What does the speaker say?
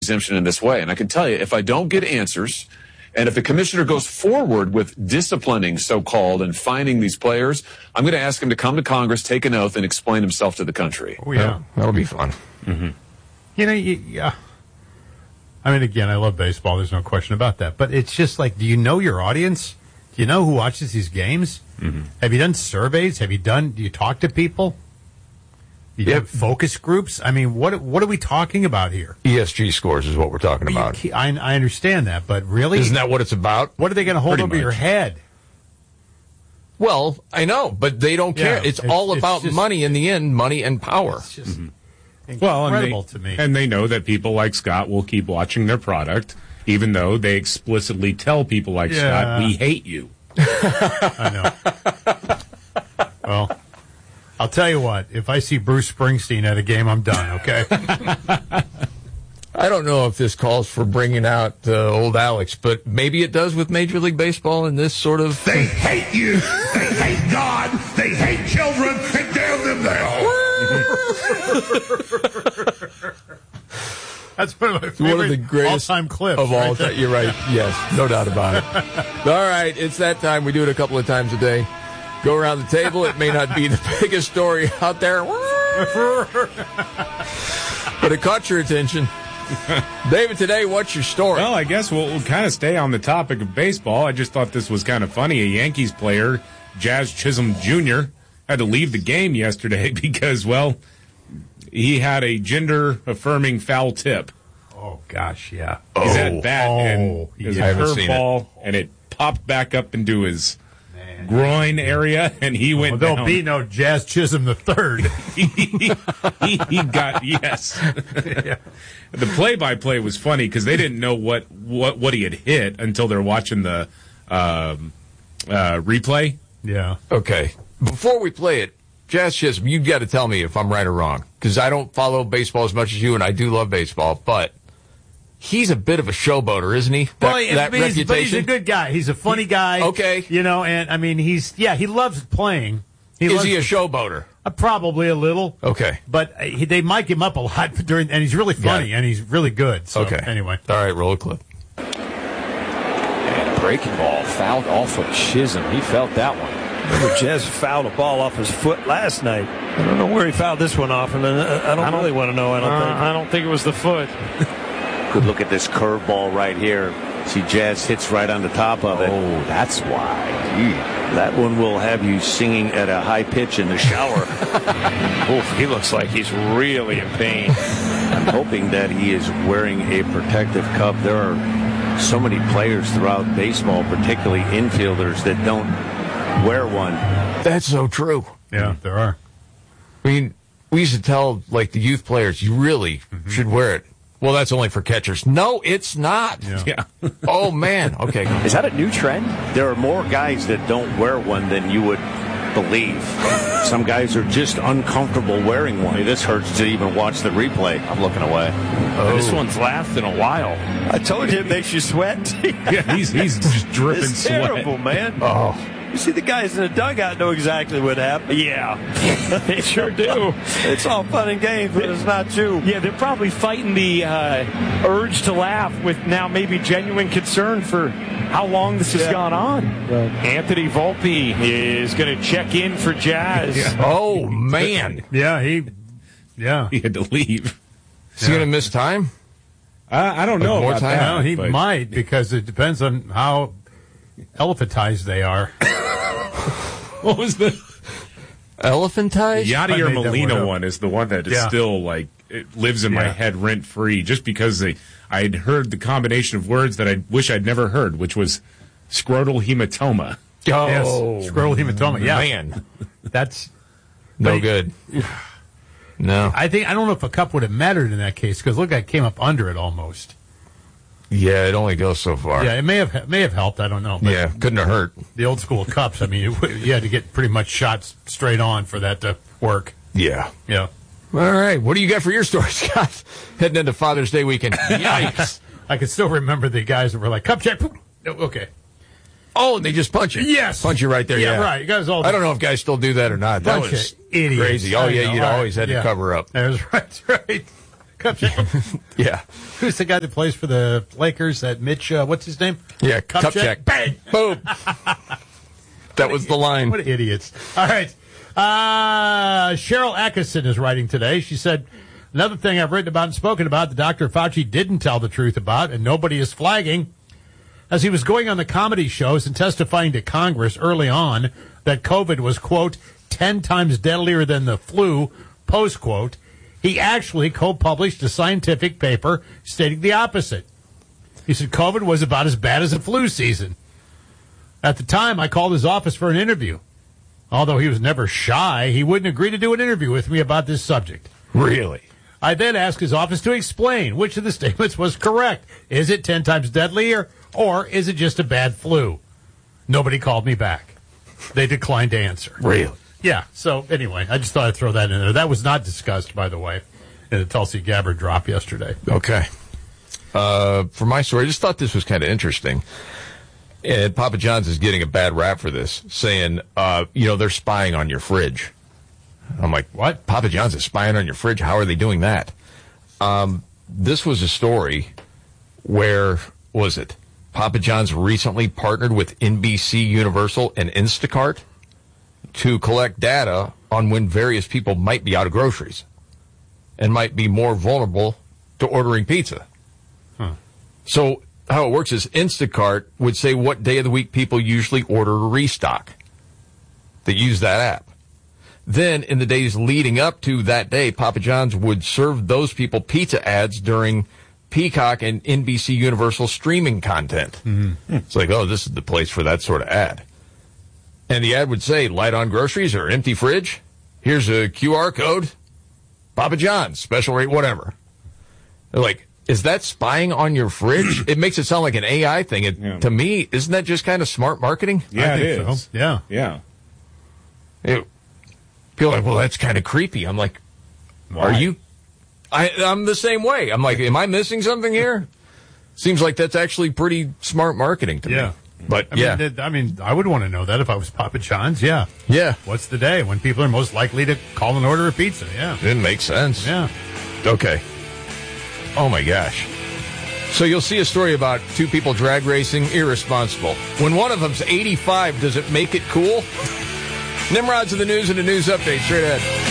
exemption in this way. And I can tell you, if I don't get answers, and if the commissioner goes forward with disciplining, so-called, and fining these players, I'm going to ask him to come to Congress, take an oath, and explain himself to the country. Oh, yeah. That'll be fun. Mm-hmm. Yeah. I mean, again, I love baseball. There's no question about that. But it's just like, do you know your audience? Do you know who watches these games? Mm-hmm. Have you done surveys? Do you talk to people? You have focus groups? I mean, what are we talking about here? ESG scores is what we're talking about. I understand that, but really? Isn't that what it's about? What are they going to hold over your head? Well, I know, but they don't care. It's all about money in the end, money and power. It's just incredible to me. And they know that people like Scott will keep watching their product, even though they explicitly tell people like Scott, we hate you. I know. Well, I'll tell you what, if I see Bruce Springsteen at a game, I'm done, okay? I don't know if this calls for bringing out old Alex, but maybe it does with Major League Baseball in this sort of... They hate you, they hate God, they hate children, and damn them now. That's one of my favorite one of the greatest all-time clips. Of all time. You're right. Yes, no doubt about it. All right, it's that time. We do it a couple of times a day. Go around the table. It may not be the biggest story out there, but it caught your attention. David, today, what's your story? Well, I guess we'll kind of stay on the topic of baseball. I just thought this was kind of funny. A Yankees player, Jazz Chisholm Jr., had to leave the game yesterday because, well, he had a gender-affirming foul tip. Oh, gosh, yeah. He's at bat, and it was a curveball, and it popped back up into his groin area, and he went down. There'll be no Jazz Chisholm III. he got, yes. Yeah. The play-by-play was funny because they didn't know what he had hit until they're watching the replay. Yeah. Okay. Before we play it, Jazz Chisholm, you've got to tell me if I'm right or wrong, because I don't follow baseball as much as you, and I do love baseball, but he's a bit of a showboater, isn't he? But he's a good guy. He's a funny guy. Okay. You know, and I mean, he loves playing. Is he a showboater? Probably a little. Okay. But they mic him up a lot and he's really funny and he's really good. So, okay. Anyway. All right, roll a clip. And a breaking ball fouled off of Chisholm. He felt that one. Remember, Jazz fouled a ball off his foot last night. I don't know where he fouled this one off, and I don't really want to know. I don't think it was the foot. Good look at this curveball right here. See, Jazz hits right on the top of it. Oh, that's why. That one will have you singing at a high pitch in the shower. Oof, he looks like he's really in pain. I'm hoping that he is wearing a protective cup. There are so many players throughout baseball, particularly infielders, that don't wear one. That's so true. Yeah, there are. I mean, we used to tell, like, the youth players, you really should wear it. Well, that's only for catchers. No, it's not. Yeah. Oh, man. Okay. Is that a new trend? There are more guys that don't wear one than you would believe. Some guys are just uncomfortable wearing one. This hurts to even watch the replay. I'm looking away. Oh. This one's lasted a while. I told you it makes you sweat. Yeah, he's just dripping it's sweat. Terrible, man. Oh. You see, the guys in the dugout know exactly what happened. Yeah, they sure do. It's all fun and games, but it's not true. Yeah, they're probably fighting the urge to laugh with now maybe genuine concern for how long this has gone on. Anthony Volpe is going to check in for Jazz. Yeah. Oh, man. Yeah, he had to leave. Is he going to miss time? I don't know. More about time? that, well, he might, because it depends on how elephantized they are. What was the elephantized? Yadier Molina one is the one that is still like it lives in my head rent free, just because I'd heard the combination of words that I wish I'd never heard, which was scrotal hematoma. Oh, yes. Scrotal hematoma. Yeah, man, that's no good. No, I don't know if a cup would have mattered in that case, because look, I came up under it almost. Yeah, it only goes so far. Yeah, it may have helped. I don't know. But yeah, couldn't have hurt. The old school cups. I mean, you had to get pretty much shots straight on for that to work. Yeah. Yeah. All right. What do you got for your story, Scott? Heading into Father's Day weekend. Yikes! I can still remember the guys that were like, "Cup check." Okay. Oh, and they just punch you. Yes. Punch you right there. Yeah, right. You guys all. I don't know if guys still do that or not. That was idiots. crazy. Oh, yeah, you'd always had to cover up. That's right. Kupchak. Yeah. Who's the guy that plays for the Lakers? That Mitch, what's his name? Yeah, Kupchak. Bang! Boom. That was the line. What idiots. All right. Cheryl Atkinson is writing today. She said, another thing I've written about and spoken about that Dr. Fauci didn't tell the truth about, and nobody is flagging, as he was going on the comedy shows and testifying to Congress early on that COVID was, quote, 10 times deadlier than the flu, post quote, he actually co-published a scientific paper stating the opposite. He said COVID was about as bad as the flu season. At the time, I called his office for an interview. Although he was never shy, he wouldn't agree to do an interview with me about this subject. Really? I then asked his office to explain which of the statements was correct. Is it 10 times deadlier, or is it just a bad flu? Nobody called me back. They declined to answer. Really? Yeah, so anyway, I just thought I'd throw that in there. That was not discussed, by the way, in the Tulsi Gabbard drop yesterday. Okay. For my story, I just thought this was kind of interesting. And Papa John's is getting a bad rap for this, saying, they're spying on your fridge. I'm like, what? Papa John's is spying on your fridge? How are they doing that? This was a story where, Papa John's recently partnered with NBC Universal and Instacart to collect data on when various people might be out of groceries and might be more vulnerable to ordering pizza. Huh. So how it works is Instacart would say what day of the week people usually order a restock. They use that app. Then in the days leading up to that day, Papa John's would serve those people pizza ads during Peacock and NBC Universal streaming content. Mm-hmm. It's like, this is the place for that sort of ad. And the ad would say, light on groceries or empty fridge. Here's a QR code. Papa John's, special rate, whatever. They're like, is that spying on your fridge? It makes it sound like an AI thing. To me, isn't that just kind of smart marketing? Yeah, I think it is. So. Yeah. Yeah. People are like, well, that's kind of creepy. I'm like, are you? I'm the same way. I'm like, am I missing something here? Seems like that's actually pretty smart marketing to me. But I mean, I would want to know that if I was Papa John's. Yeah. Yeah. What's the day when people are most likely to call and order a pizza? Yeah. It makes sense. Yeah. Okay. Oh my gosh. So you'll see a story about two people drag racing irresponsible. When one of them's 85, does it make it cool? Nimrod's in the news and a news update straight ahead.